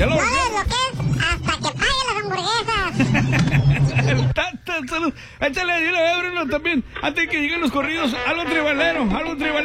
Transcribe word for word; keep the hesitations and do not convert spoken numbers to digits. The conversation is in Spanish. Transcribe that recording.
Ya lo No desbloquees hasta que paguen las hamburguesas. El tata, salud. Échale, dile a Bruno también, antes que lleguen los corridos, algo tribalero, algo tribalero.